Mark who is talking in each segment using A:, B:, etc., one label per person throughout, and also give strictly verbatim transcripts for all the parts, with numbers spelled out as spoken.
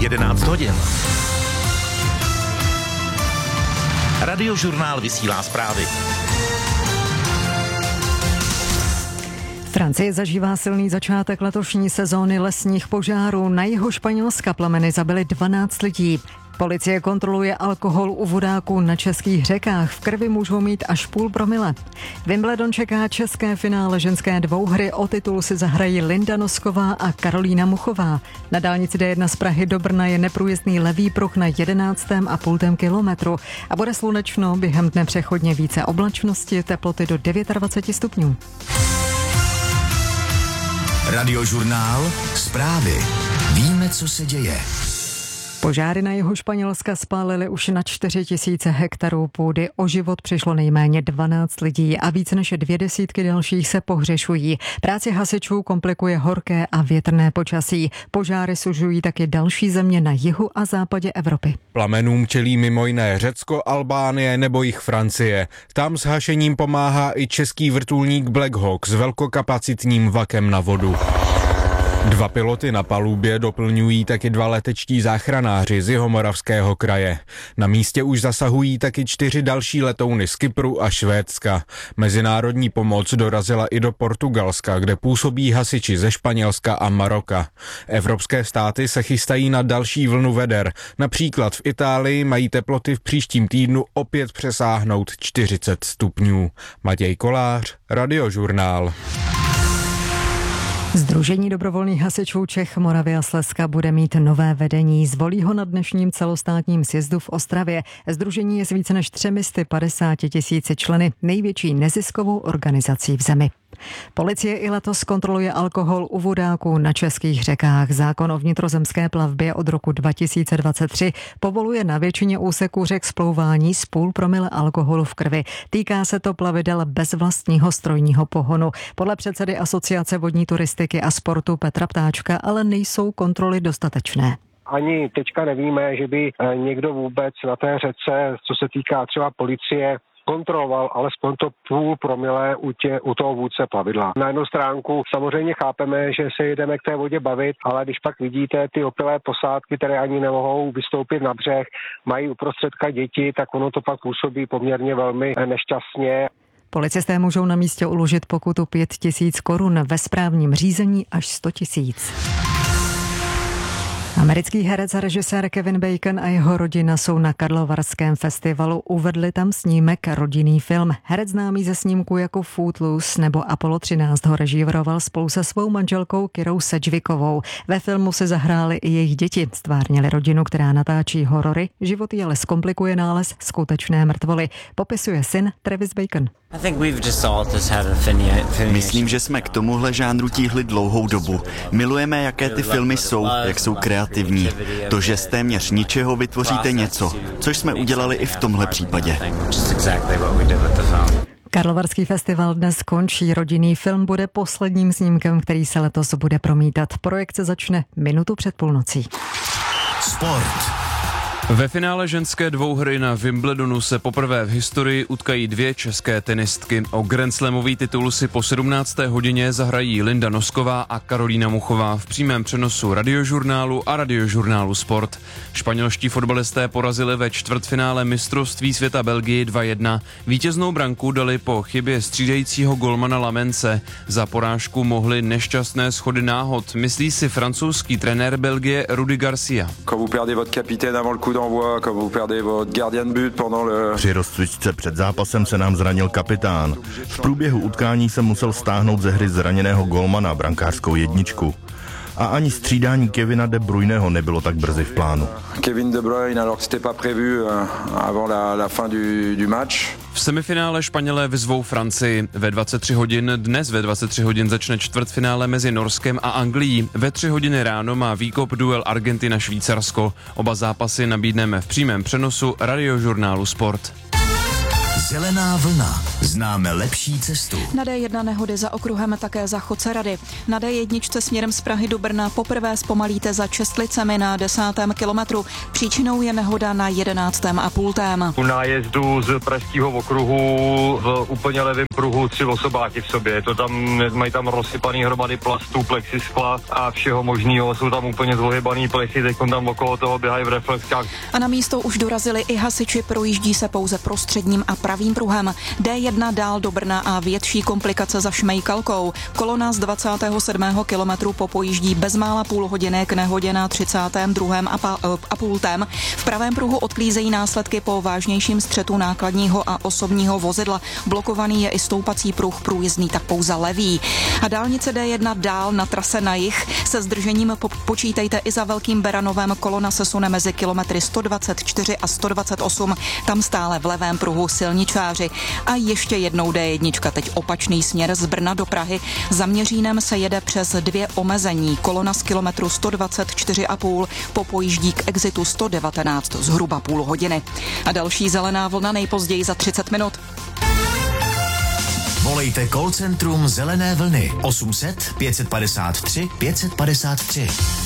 A: jedenáct hodin. Radiožurnál vysílá zprávy.
B: Francie zažívá silný začátek letošní sezóny lesních požárů. Na jihu Španělska plameny zabily dvanáct lidí. Policie kontroluje alkohol u vodáků na českých řekách. V krvi můžou mít až půl promile. Wimbledon čeká české finále ženské dvouhry. O titul si zahrají Linda Nosková a Karolína Muchová. Na dálnici D jedna z Prahy do Brna je neprůjezdný levý pruh na jedenáctém a půl kilometru. A bude slunečno, během dne přechodně více oblačnosti, teploty do dvacet devět stupňů.
C: Radiožurnál Zprávy. Víme, co se děje.
B: Požáry na jihu Španělska spálily už na čtyři tisíce hektarů půdy. O život přišlo nejméně dvanáct lidí a více než dvě desítky dalších se pohřešují. Práci hasičů komplikuje horké a větrné počasí. Požáry sužují taky další země na jihu a západě Evropy.
D: Plamenům čelí mimo jiné Řecko, Albánie nebo jich Francie. Tam s hašením pomáhá i český vrtulník Black Hawk s velkokapacitním vlakem na vodu. Dva piloty na palubě doplňují taky dva letečtí záchranáři z Jihomoravského kraje. Na místě už zasahují taky čtyři další letouny z Kypru a Švédska. Mezinárodní pomoc dorazila i do Portugalska, kde působí hasiči ze Španělska a Maroka. Evropské státy se chystají na další vlnu veder. Například v Itálii mají teploty v příštím týdnu opět přesáhnout čtyřicet stupňů. Matěj Kolář, Radiožurnál.
B: Sdružení dobrovolných hasičů Čech, Moravy a Slezska bude mít nové vedení. Zvolí ho na dnešním celostátním sjezdu v Ostravě. Sdružení je s více než třemi sty padesáti tisíci členy největší neziskovou organizací v zemi. Policie i letos kontroluje alkohol u vodáků na českých řekách. Zákon o vnitrozemské plavbě od roku dva tisíce dvacet tři povoluje na většině úseků řek splouvání z půl promile alkoholu v krvi. Týká se to plavidel bez vlastního strojního pohonu. Podle předsedy Asociace vodní turistiky a sportu Petra Ptáčka ale nejsou kontroly dostatečné.
E: Ani teďka nevíme, že by někdo vůbec na té řece, co se týká třeba policie, kontroloval alespoň to půl promile u, tě, u toho vůdce plavidla. Na jednu stránku samozřejmě chápeme, že se jedeme k té vodě bavit, ale když pak vidíte ty opilé posádky, které ani nemohou vystoupit na břeh, mají uprostředka děti, tak ono to pak působí poměrně velmi nešťastně.
B: Policisté můžou na místě uložit pokutu pět tisíc korun, ve správním řízení až sto tisíc. Americký herec a režisér Kevin Bacon a jeho rodina jsou na Karlovarském festivalu. Uvedli tam snímek Rodinný film. Herec známý ze snímku jako Footloose nebo Apollo třináct ho režíroval spolu se svou manželkou Kirou Sedgwickovou. Ve filmu se zahrály i jejich děti. Stvárnili rodinu, která natáčí horory. Život je ale zkomplikuje nález skutečné mrtvoly. Popisuje syn Travis Bacon.
F: Myslím, že jsme k tomuhle žánru tíhli dlouhou dobu. Milujeme, jaké ty filmy jsou, jak jsou kreativní. To, že z téměř ničeho vytvoříte něco, což jsme udělali i v tomhle případě.
B: Karlovarský festival dnes končí. Rodinný film bude posledním snímkem, který se letos bude promítat. Projekce začne minutu před půlnocí.
C: Sport.
G: Ve finále ženské dvouhry na Wimbledonu se poprvé v historii utkají dvě české tenistky. O grandslamový titul si po sedmnácté hodině zahrají Linda Nosková a Karolína Muchová v přímém přenosu Radiožurnálu a Radiožurnálu Sport. Španělští fotbalisté porazili ve čtvrtfinále mistrovství světa Belgii dva jedna. Vítěznou branku dali po chybě střídajícího golmana Lamence. Za porážku mohly nešťastné schody náhod, myslí si francouzský trenér Belgie Rudi Garcia.
H: Při rozcvičce před zápasem se nám zranil kapitán. V průběhu utkání jsem musel stáhnout ze hry zraněného golmana, brankářskou jedničku. A ani střídání Kevina De Bruyneho nebylo tak brzy v plánu.
I: Kevin De Bruyne, alors que c'était pas prévu avant la, la fin du, du match.
G: V semifinále Španělé vyzvou Francii. Ve dvacet tři hodin, dnes ve dvacet tři hodin začne čtvrtfinále mezi Norskem a Anglií. Ve tři hodiny ráno má výkop duel Argentina-Švýcarsko. Oba zápasy nabídneme v přímém přenosu Radiožurnálu Sport.
C: Zelená vlna. Známe lepší cestu.
A: Na D jedna nehody za okruhem také za Chocerady. Na D jedna směrem z Prahy do Brna poprvé zpomalíte za Čestlicemi na desátém kilometru. Příčinou je nehoda na jedenáctém a půl tém.
J: U nájezdu z pražského okruhu v úplně levém pruhu tři osobáky v sobě. To tam, mají tam rozsypaný hromady plastů, plexiskla a všeho možného. Jsou tam úplně zvohybaný plechy, teď tam okolo toho běhají v reflexkách.
A: A na místo už dorazili i hasiči, projíždí se pouze prostředním a pravým pruhem. D jedna dál do Brna a větší komplikace za Šmejkalkou. Kolona z dvacátého sedmého kilometru popojíždí bezmála půl hodiny k nehodě na třicátém druhém a, pa, a půl tém. V pravém pruhu odklízejí následky po vážnějším střetu nákladního a osobního vozidla. Blokovaný je i stoupací pruh, průjezdný tak pouze levý. A dálnice D jedna dál na trase na jih. Se zdržením po, počítejte i za Velkým Beranovem. Kolona se sune mezi kilometry sto dvacet čtyři a sto dvacet osm. Tam stále v levém pruhu silničáři. A ještě jednou D jedna, teď opačný směr z Brna do Prahy. Za Měřínem se jede přes dvě omezení. Kolona z kilometru sto dvacet čtyři a půl popojíždí k exitu sto devatenáct zhruba půl hodiny. A další zelená vlna nejpozději za třicet minut.
C: Volejte call centrum Zelené vlny osm set pět padesát tři pět padesát tři.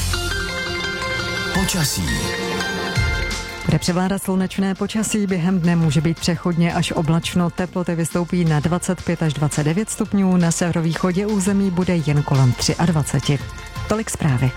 C: Počasí.
B: Bude převládat slunečné počasí, během dne může být přechodně až oblačno, teploty vystoupí na dvacet pět až dvacet devět stupňů, na severovýchodě území bude jen kolem dvacet tři. Tolik zprávy.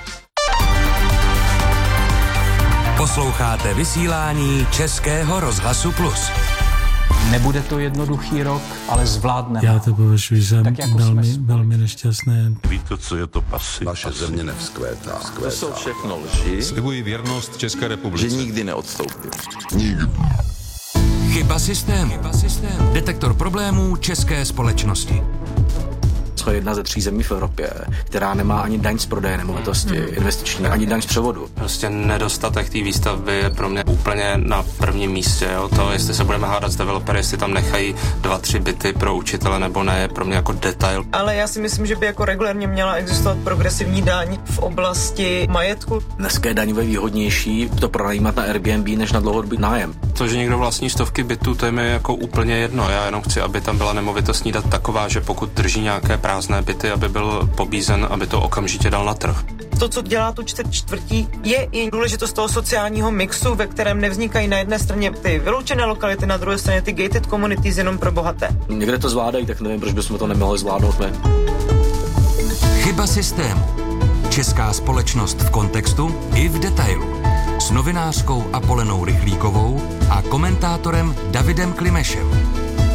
K: Posloucháte vysílání Českého rozhlasu Plus.
L: Nebude to jednoduchý rok, ale zvládneme.
M: Já to považuji za jako velmi, velmi nešťastné.
N: Víte, co je to pasy?
O: Naše země nevzkvétá.
P: To jsou všechno lži.
Q: Slibuji věrnost České republice.
P: Že nikdy neodstoupím.
O: Nikdy.
K: Chyba systému. Chyba systému. Detektor problémů české společnosti.
L: Jsme jedna ze tří zemí v Evropě, která nemá ani daň z prodeje nemovitosti, hmm. investiční, ani daň z převodu.
R: Prostě nedostatek té výstavby je pro mě úplně na prvním místě. Jo. To, jestli se budeme hádat s developery, jestli tam nechají dva, tři byty pro učitele nebo ne, je pro mě jako detail.
S: Ale já si myslím, že by jako regulérně měla existovat progresivní daň v oblasti majetku.
L: Dneska je daňově výhodnější to pronajímat na Airbnb než na dlouhodobý nájem.
R: To, že někdo vlastní stovky bytů, to je mi jako úplně jedno. Já jenom chci, aby tam byla nemovitostní dat taková, že pokud drží nějaké prázdné byty, aby byl pobízen, aby to okamžitě dal na trh.
S: To, co dělá tu čtvrt čtvrtí, je i důležitost toho sociálního mixu, ve kterém nevznikají na jedné straně ty vyloučené lokality, na druhé straně ty gated communities jenom pro bohaté.
L: Někde to zvládají, tak nevím, proč bychom to nemohli zvládnout my.
K: Chyba systému. Česká společnost v kontextu i v detailu. S novinářkou Apolenou Rychlíkovou a komentátorem Davidem Klimešem.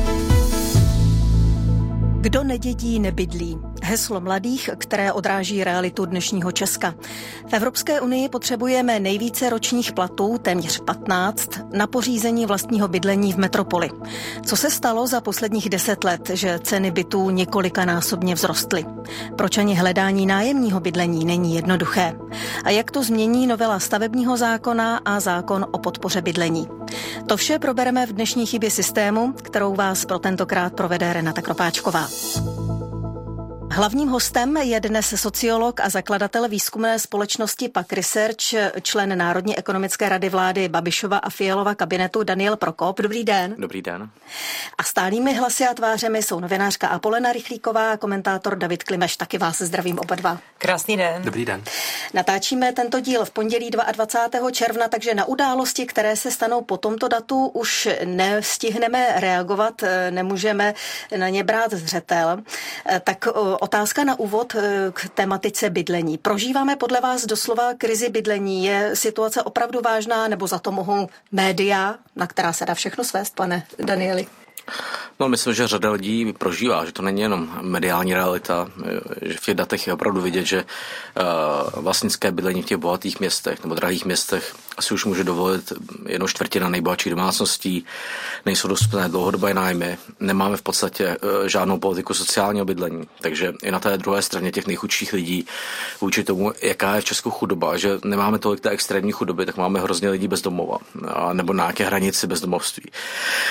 T: Kdo nedědí, nebydlí. Heslo mladých, které odráží realitu dnešního Česka. V Evropské unii potřebujeme nejvíce ročních platů, téměř patnáct, na pořízení vlastního bydlení v metropoli. Co se stalo za posledních deset let, že ceny bytů několikanásobně vzrostly? Proč ani hledání nájemního bydlení není jednoduché? A jak to změní novela stavebního zákona a zákon o podpoře bydlení? To vše probereme v dnešní chybě systému, kterou vás pro tentokrát provede Renata Kropáčková. Hlavním hostem je dnes sociolog a zakladatel výzkumné společnosti P A C Research, člen Národní ekonomické rady vlády Babišova a Fialova kabinetu Daniel Prokop. Dobrý den.
L: Dobrý den.
T: A stálými hlasy a tvářemi jsou novinářka Apolena Rychlíková a komentátor David Klimeš. Taky vás zdravím oba dva.
S: Krásný den.
R: Dobrý den.
T: Natáčíme tento díl v pondělí dvacátého druhého června, takže na události, které se stanou po tomto datu, už nestihneme reagovat, nemůžeme na ně brát zřetel. Tak otázka na úvod k tematice bydlení. Prožíváme podle vás doslova krizi bydlení? Je situace opravdu vážná, nebo za to mohou média, na která se dá všechno svést, pane Danieli?
L: No, myslím, že řada lidí prožívá, že to není jenom mediální realita, že v těch datech je opravdu vidět, že uh, vlastnické bydlení v těch bohatých městech nebo drahých městech asi už může dovolit jednou čtvrtina nejbohatších domácností, nejsou dostupné dlouhodobé nájmy, nemáme v podstatě uh, žádnou politiku sociálního bydlení, takže i na té druhé straně těch nejchudších lidí vůči tomu, jaká je v Česku chudoba, že nemáme tolik té extrémní chudoby, tak máme hrozně lidí bez domova, nebo na nějaké hranici bezdomovství.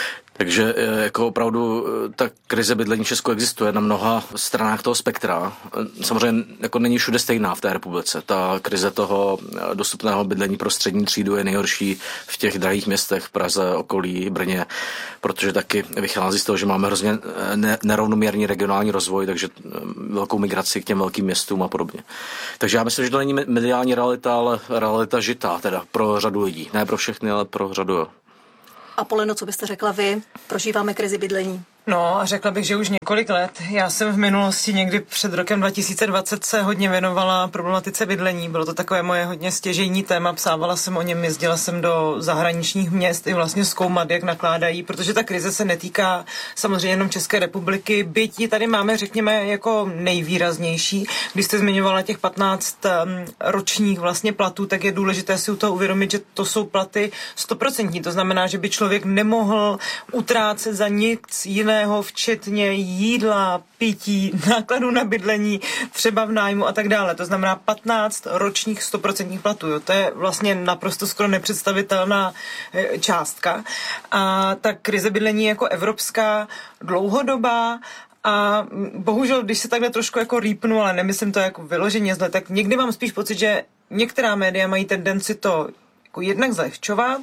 L: Takže jako opravdu ta krize bydlení v Česku existuje na mnoha stranách toho spektra. Samozřejmě jako není všude stejná v té republice. Ta krize toho dostupného bydlení pro střední třídu je nejhorší v těch drahých městech, v Praze, okolí, Brně, protože taky vychází z toho, že máme hrozně nerovnoměrný regionální rozvoj, takže velkou migraci k těm velkým městům a podobně. Takže já myslím, že to není mediální realita, ale realita žitá, teda pro řadu lidí. Ne pro všechny, ale pro řadu, jo.
T: A Poleno, co byste řekla vy? Prožíváme krizi bydlení.
S: No a řekla bych, že už několik let. Já jsem v minulosti někdy před rokem dva tisíce dvacet se hodně věnovala problematice bydlení. Bylo to takové moje hodně stěžejní téma, psávala jsem o něm, jezdila jsem do zahraničních měst i vlastně zkoumat, jak nakládají, protože ta krize se netýká samozřejmě jenom České republiky, byť ji tady máme, řekněme, jako nejvýraznější. Když jste zmiňovala těch patnáct ročních vlastně platů, tak je důležité si u toho uvědomit, že to jsou platy stoprocentní. To znamená, že by člověk nemohl utrácet za nic jiného, včetně jídla, pití, nákladů na bydlení, třeba v nájmu a tak dále. To znamená patnáct ročních stoprocentních platů. Jo. To je vlastně naprosto skoro nepředstavitelná částka. A ta krize bydlení jako evropská dlouhodobá. A bohužel, když se takhle trošku jako rýpnu, ale nemyslím to jako vyloženě zle, tak někdy mám spíš pocit, že některá média mají tendenci to jako jednak zlehčovat,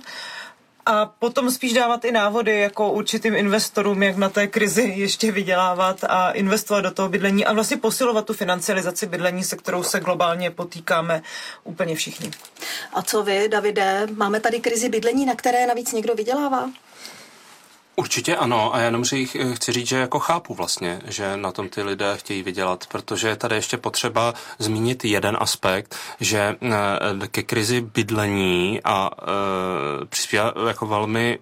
S: a potom spíš dávat i návody jako určitým investorům, jak na té krizi ještě vydělávat a investovat do toho bydlení a vlastně posilovat tu financializaci bydlení, se kterou se globálně potýkáme úplně všichni.
T: A co vy, Davide? Máme tady krizi bydlení, na které navíc někdo vydělává?
R: Určitě ano, a já jenom chci říct, že jako chápu vlastně, že na tom ty lidé chtějí vydělat, protože je tady ještě potřeba zmínit jeden aspekt, že ke krizi bydlení a e, přispívá jako velmi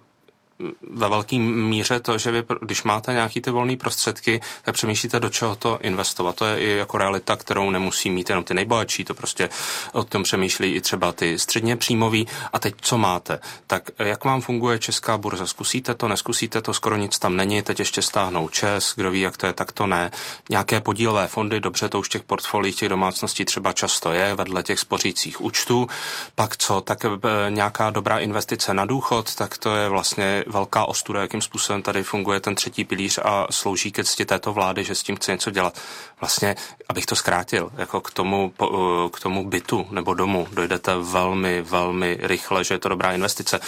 R: ve velké míře to, že vy, když máte nějaký ty volné prostředky, tak přemýšlíte, do čeho to investovat. To je i jako realita, kterou nemusí mít jenom ty nejbohatší, to prostě o tom přemýšlí i třeba ty středně příjmoví. A teď co máte? Tak jak vám funguje česká burza? Zkusíte to, neskusíte to, skoro nic tam není, teď ještě stáhnou ČEZ, kdo ví, jak to je, tak to ne. Nějaké podílové fondy, dobře, to už těch portfolií těch domácností třeba často je, vedle těch spořících účtů. Pak co? Tak nějaká dobrá investice na důchod, tak to je vlastně velká ostuda, jakým způsobem tady funguje ten třetí pilíř a slouží ke cti této vlády, že s tím chce něco dělat. Vlastně, abych to zkrátil, jako k tomu, k tomu bytu nebo domu dojdete velmi, velmi rychle, že je to dobrá investice.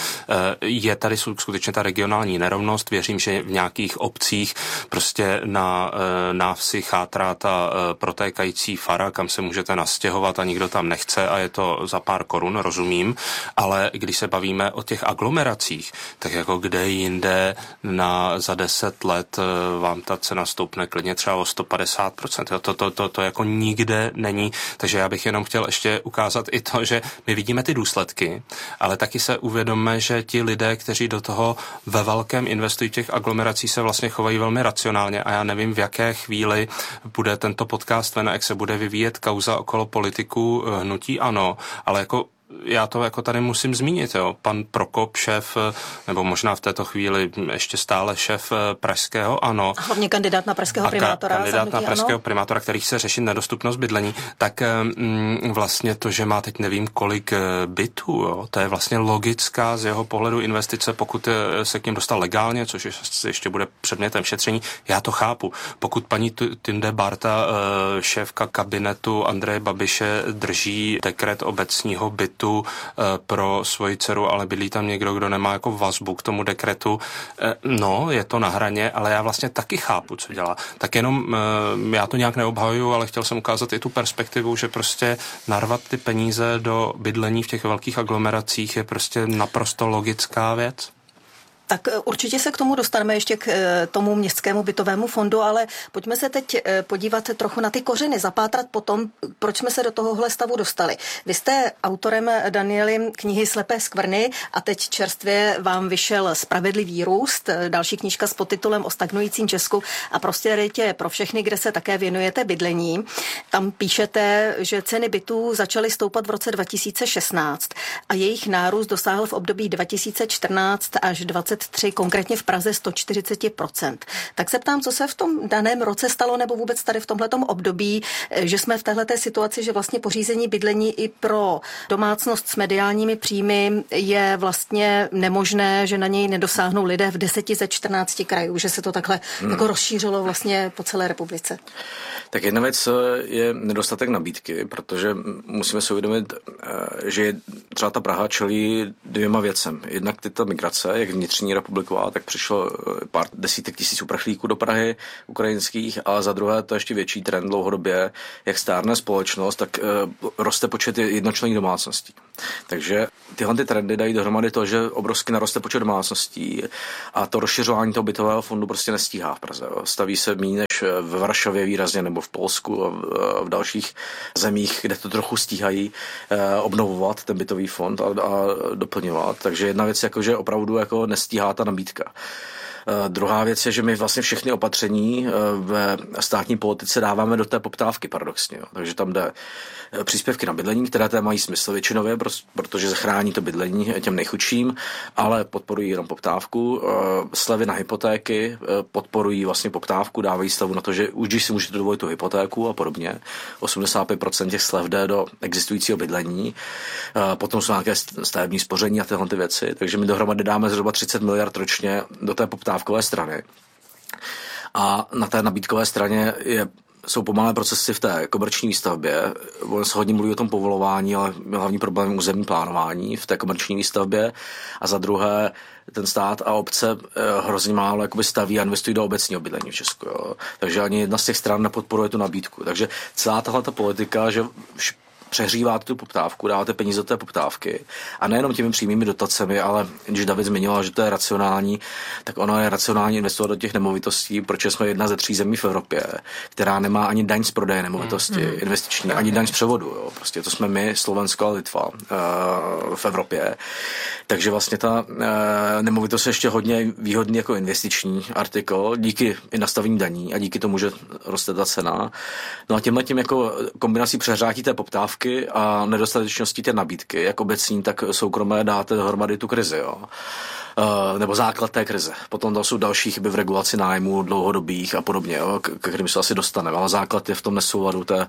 R: Je tady skutečně ta regionální nerovnost, věřím, že v nějakých obcích prostě na návsi chátrá ta protékající fara, kam se můžete nastěhovat a nikdo tam nechce a je to za pár korun, rozumím, ale když se bavíme o těch aglomeracích, tak jako kde jinde na za deset let vám ta cena stoupne klidně třeba o sto padesát procent. To, to, to, to, to jako nikde není. Takže já bych jenom chtěl ještě ukázat i to, že my vidíme ty důsledky, ale taky se uvědomme, že ti lidé, kteří do toho ve velkém investují těch aglomerací, se vlastně chovají velmi racionálně a já nevím, v jaké chvíli bude tento podcast ven, jak se bude vyvíjet kauza okolo politiků hnutí ANO, ale jako já to jako tady musím zmínit, jo. Pan Prokop, šéf, nebo možná v této chvíli ještě stále šéf pražského ANO.
T: A hlavně kandidát na pražského
R: a
T: primátora.
R: Kandidát na pražského ano. primátora, který chce řešit nedostupnost bydlení, tak mm, vlastně to, že má teď nevím kolik bytů, jo, to je vlastně logická z jeho pohledu investice, pokud se k něm dostal legálně, což ještě bude předmětem šetření. Já to chápu. Pokud paní Tünde Barta, šéfka kabinetu Andreje Babiše, drží dekret obecního bytu pro svoji dceru, ale bydlí tam někdo, kdo nemá jako vazbu k tomu dekretu. No, je to na hraně, ale já vlastně taky chápu, co dělá. Tak jenom já to nějak neobhajuju, ale chtěl jsem ukázat i tu perspektivu, že prostě narvat ty peníze do bydlení v těch velkých aglomeracích je prostě naprosto logická věc.
T: Tak určitě se k tomu dostaneme ještě k tomu městskému bytovému fondu, ale pojďme se teď podívat trochu na ty kořeny, zapátrat potom, proč jsme se do tohohle stavu dostali. Vy jste autorem, Danieli, knihy Slepé skvrny a teď čerstvě vám vyšel Spravedlivý růst, další knížka s podtitulem O stagnujícím Česku a prosperitě pro všechny, kde se také věnujete bydlení. Tam píšete, že ceny bytů začaly stoupat v roce dva tisíce šestnáct a jejich nárůst dosáhl v období dva tisíce čtrnáct až dvacet dvacet tři, konkrétně v Praze sto čtyřicet procent. Tak se ptám, co se v tom daném roce stalo, nebo vůbec tady v tomhletom období, že jsme v téhleté situaci, že vlastně pořízení bydlení i pro domácnost s mediálními příjmy je vlastně nemožné, že na něj nedosáhnou lidé v deseti ze čtrnácti krajů, že se to takhle hmm. jako rozšířilo vlastně po celé republice.
L: Tak jedna věc je nedostatek nabídky, protože musíme si uvědomit, že je třeba ta Praha čelí dvěma věcem. Jednak ta migrace, jak vnitřní republiková, tak přišlo pár desítek tisíc uprchlíků do Prahy ukrajinských, a za druhé to ještě větší trend dlouhodobě, jak stárne společnost, tak roste počet jednočlenných domácností. Takže tyhle ty trendy dají dohromady to, že obrovsky naroste počet domácností a to rozšiřování toho bytového fondu prostě nestíhá v Praze. Staví se méně než ve Varšavě výrazně, nebo v Polsku a v dalších zemích, kde to trochu stíhají obnovovat ten bytový fond a, a doplňovat. Takže jedna věc jako, že opravdu jako nestíhá ta nabídka. Uh, druhá věc je, že my vlastně všechny opatření uh, ve státní politice dáváme do té poptávky paradoxně. Jo. Takže tam jde uh, příspěvky na bydlení, které té mají smysl většinově, protože zachrání to bydlení těm nejchudším, ale podporují jenom poptávku. Uh, slevy na hypotéky uh, podporují vlastně poptávku, dávají slevu na to, že už když si můžete dovolit tu hypotéku a podobně. osmdesát pět procent těch slev jde do existujícího bydlení. Uh, potom jsou nějaké stavební spoření a tyhle ty věci. Takže my dohromady dáme zhruba třicet miliard ročně do té poptávky strany. A na té nabídkové straně je, jsou pomalé procesy v té komerční výstavbě. On se hodně mluví o tom povolování, ale hlavní problém je územní plánování v té komerční výstavbě. A za druhé, ten stát a obce hrozně málo jakoby staví a investují do obecního bydlení v Česku. Jo. Takže ani jedna z těch stran nepodporuje tu nabídku. Takže celá tahle politika, že přehříváte tu poptávku, dáváte peníze do té poptávky a nejenom těmi přímými dotacemi, ale když David zmiňoval, že to je racionální, tak ono je racionální investovat do těch nemovitostí, protože jsme jedna ze tří zemí v Evropě, která nemá ani daň z prodeje nemovitosti, mm. investiční, ani daň z převodu. Jo. Prostě to jsme my, Slovensko a Litva uh, v Evropě. Takže vlastně ta uh, nemovitost je ještě hodně výhodný jako investiční artikl, díky i nastavení daní a díky tomu, že roste ta cena. No a tímhle tím jako kombinací přehřátí té poptávky a nedostatečnosti té nabídky, jak obecní, tak soukromé, dáte dohromady tu krizi, jo. Uh, nebo základ té krize. Potom tam jsou další chyby v regulaci nájmů dlouhodobých a podobně, jo, k, k kterým se asi dostaneme, ale základ je v tom nesouladu té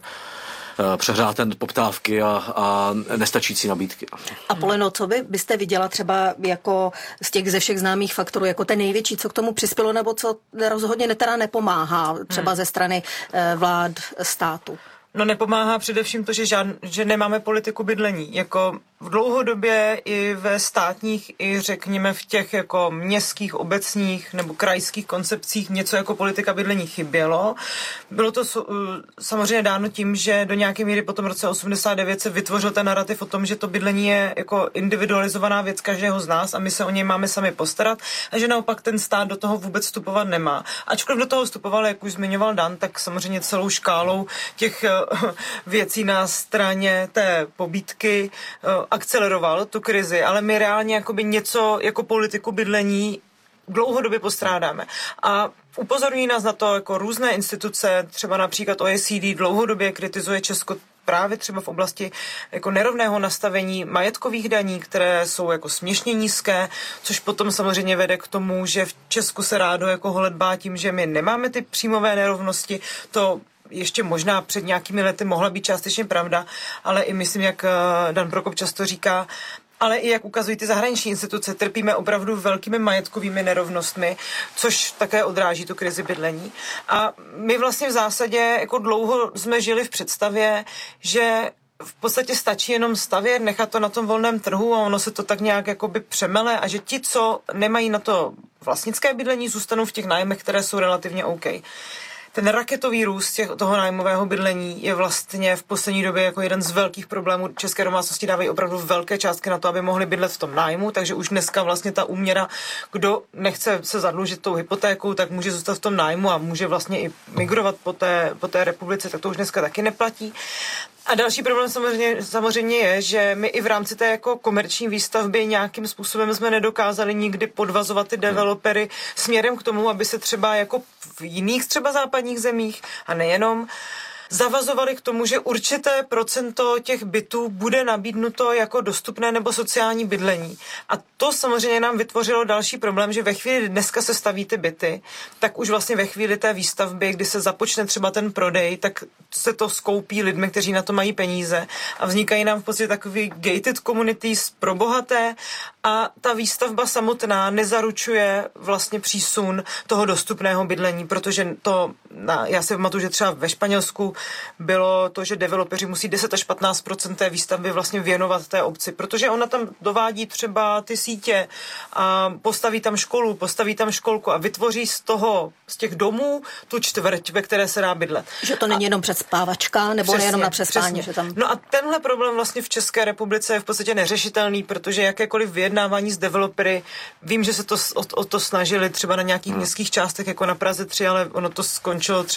L: přehráté poptávky a, a nestačící nabídky.
T: A Poleno, co by byste viděla třeba jako z těch ze všech známých faktorů, jako ten největší, co k tomu přispělo, nebo co rozhodně teda nepomáhá třeba hmm. ze strany vlád státu?
S: No nepomáhá především to, že, žád, že nemáme politiku bydlení. Jako v dlouhodobě i ve státních, i řekněme v těch jako městských, obecních nebo krajských koncepcích něco jako politika bydlení chybělo. Bylo to samozřejmě dáno tím, že do nějaké míry po tom roce osmdesát devět se vytvořil ten narrativ o tom, že to bydlení je jako individualizovaná věc každého z nás a my se o něj máme sami postarat a že naopak ten stát do toho vůbec vstupovat nemá. Ačkoliv do toho vstupoval, jak už zmiňoval Dan, tak samozřejmě celou škálou těch věcí na straně té pobídky akceleroval tu krizi, ale my reálně jakoby něco jako politiku bydlení dlouhodobě postrádáme. A upozorňují nás na to jako různé instituce, třeba například O E C D dlouhodobě kritizuje Česko právě třeba v oblasti jako nerovného nastavení majetkových daní, které jsou jako směšně nízké, což potom samozřejmě vede k tomu, že v Česku se rádo jako holedbá tím, že my nemáme ty příjmové nerovnosti. To ještě možná před nějakými lety mohla být částečně pravda, ale i myslím, jak Dan Prokop často říká, ale i jak ukazují ty zahraniční instituce, trpíme opravdu velkými majetkovými nerovnostmi, což také odráží tu krizi bydlení. A my vlastně v zásadě jako dlouho jsme žili v představě, že v podstatě stačí jenom stavět, nechat to na tom volném trhu a ono se to tak nějak jakoby přemele a že ti, co nemají na to vlastnické bydlení, zůstanou v těch nájmech, které jsou relativně OK. Ten raketový růst těch, toho nájmového bydlení je vlastně v poslední době jako jeden z velkých problémů. České domácnosti dávají opravdu velké částky na to, aby mohli bydlet v tom nájmu, takže už dneska vlastně ta úměra, kdo nechce se zadlužit tou hypotékou, tak může zůstat v tom nájmu a může vlastně i migrovat po té, po té republice, tak to už dneska taky neplatí. A další problém samozřejmě, samozřejmě je, že my i v rámci té jako komerční výstavby nějakým způsobem jsme nedokázali nikdy podvazovat ty developery směrem k tomu, aby se třeba jako v jiných třeba západních zemích a nejenom zavazovali k tomu, že určité procento těch bytů bude nabídnuto jako dostupné nebo sociální bydlení. A to samozřejmě nám vytvořilo další problém, že ve chvíli, kdy dneska se staví ty byty, tak už vlastně ve chvíli té výstavby, kdy se započne třeba ten prodej, tak se to skoupí lidmi, kteří na to mají peníze a vznikají nám v podstatě takový gated communities pro bohaté a ta výstavba samotná nezaručuje vlastně přísun toho dostupného bydlení, protože to, já si pamatuju, že třeba ve Španělsku bylo to, že developeři musí deset až patnáct procent té výstavby vlastně věnovat té obci, protože ona tam dovádí třeba ty sítě a postaví tam školu, postaví tam školku a vytvoří z toho, z těch domů tu čtvrť, ve které se dá bydlet.
T: Že to není jenom předspávačka, nebo přesně, nejenom na přespání. Že tam...
S: No a tenhle problém vlastně v České republice je v podstatě neřešitelný, protože jakékoliv vyjednávání s developery, vím, že se to o, o to snažili třeba na nějakých hmm. městských částech, jako na Praze tři, ale ono to skončilo třeba